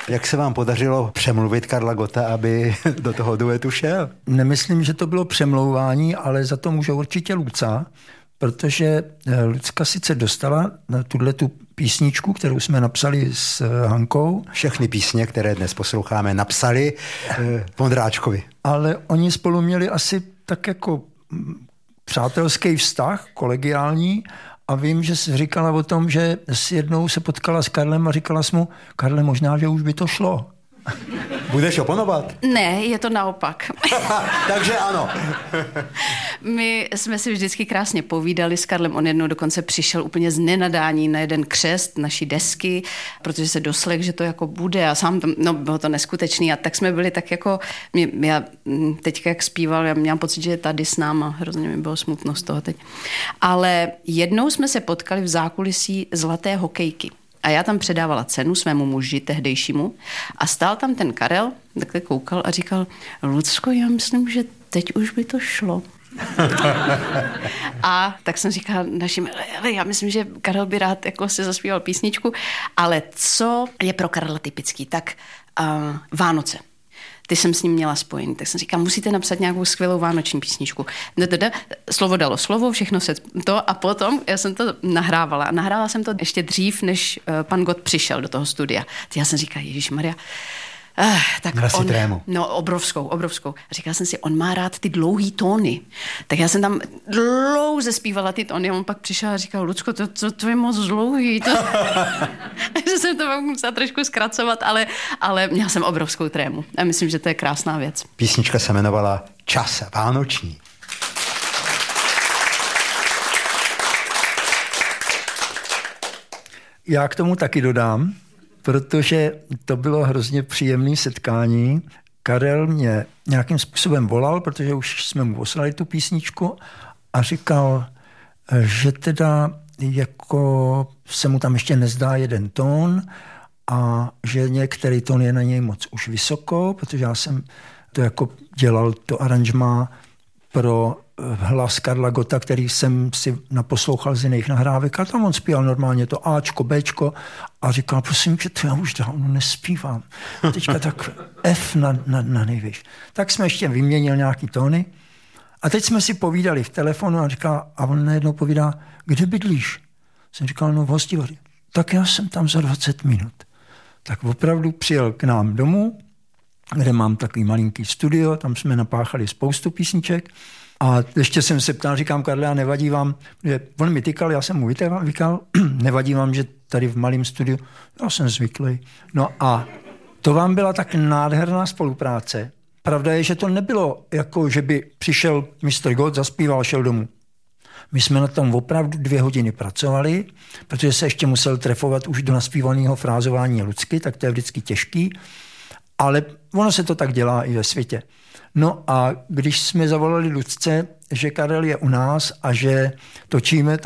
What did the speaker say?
Jak se vám podařilo přemluvit Karla Gotta, aby do toho duetu šel? Nemyslím, že to bylo přemlouvání, ale za to může určitě Luca, protože Lucka sice dostala na tu písničku, kterou jsme napsali s Hankou. Všechny písně, které dnes posloucháme, napsali Vondráčkovi. Ale oni spolu měli asi tak jako přátelský vztah, kolegiální, a vím, že jsi říkala o tom, že s jednou se potkala s Karlem a říkala jsi mu, Karle, možná, že už by to šlo. Budeš oponovat? Ne, je to naopak. Takže ano. My jsme si vždycky krásně povídali s Karlem. On jednou dokonce přišel úplně z nenadání na jeden křest naší desky, protože se doslech, že to jako bude a sám tam, no bylo to neskutečný a tak jsme byli tak jako, já teďka jak zpíval, já měla pocit, že je tady s náma, hrozně mi bylo smutno z toho teď. Ale jednou jsme se potkali v zákulisí Zlaté hokejky. A já tam předávala cenu svému muži tehdejšímu a stál tam ten Karel, takhle koukal a říkal, Lucko, já myslím, že teď už by to šlo. A tak jsem říkala našim, já myslím, že Karel by rád jako si zaspíval písničku, ale co je pro Karla typický, tak Vánoce. Ty jsem s ním měla spojený, tak jsem říkala, musíte napsat nějakou skvělou vánoční písničku. Slovo dalo slovo, všechno se to a potom já jsem to nahrávala. A nahrála jsem to ještě dřív, než pan Gott přišel do toho studia. Já jsem říkala, ježišmarja, tak on, trému. No, obrovskou. Říkala jsem si, on má rád ty dlouhý tóny. Tak já jsem tam dlouze zpívala ty tóny a on pak přišel a říkal, Lucko, to je moc dlouhý. Takže jsem to pak musela trošku zkracovat, ale měla jsem obrovskou trému. A myslím, že to je krásná věc. Písnička se jmenovala Čas vánoční. Já k tomu taky dodám, protože to bylo hrozně příjemné setkání. Karel mě nějakým způsobem volal, protože už jsme mu poslali tu písničku a říkal, že teda jako se mu tam ještě nezdá jeden tón a že některý tón je na něj moc už vysoko, protože já jsem to jako dělal to aranžmá pro hlas Karla Gotta, který jsem si naposlouchal z jiných nahrávek a tam on zpíval normálně to Ačko, Bčko a říkal, prosím, že to já už dávno nespívám. A teďka tak F na nejvyš. Tak jsme ještě vyměnil nějaký tóny a teď jsme si povídali v telefonu a on najednou povídá, kde bydlíš? Jsem říkal, no v Hostivaři. Tak já jsem tam za 20 minut. Tak opravdu přijel k nám domů, kde mám takový malinký studio, tam jsme napáchali spoustu písniček. A ještě jsem se ptal, říkám, Karle, a nevadí vám, že on mi tykal, já jsem mu vykal, nevadí vám, že tady v malém studiu, já jsem zvyklý. No a to vám byla tak nádherná spolupráce. Pravda je, že to nebylo jako, že by přišel Mr. Gott, zaspíval, šel domů. My jsme na tom opravdu 2 hodiny pracovali, protože se ještě musel trefovat už do naspívaného frázování Lucky, tak to je vždycky těžký, ale ono se to tak dělá i ve světě. No a když jsme zavolali Lucce, že Karel je u nás a že točíme,